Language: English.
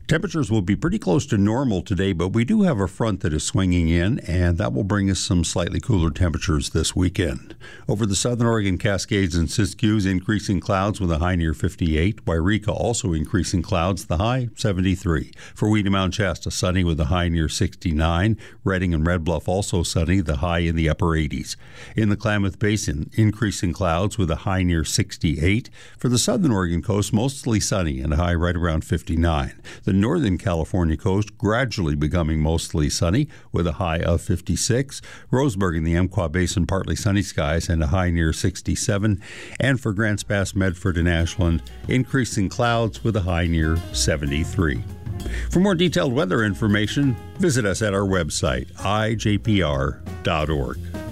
Temperatures will be pretty close to normal today, but we do have a front that is swinging in, and that will bring us some slightly cooler temperatures this weekend. Over the southern Oregon Cascades and Siskiyous, increasing clouds with a high near 58. Wairika also increasing clouds, the high 73. For Weedy Mount Shasta, sunny with a high near 69. Redding and Red Bluff also sunny, the high in the upper 80s. In the Klamath Basin, increasing clouds with a high near 68. For the southern Oregon coast, mostly sunny and a high right around 59. The northern California coast gradually becoming mostly sunny with a high of 56. Roseburg in the Umpqua Basin, partly sunny skies and a high near 67. And for Grants Pass, Medford, and Ashland, increasing clouds with a high near 73. For more detailed weather information, visit us at our website, ijpr.org.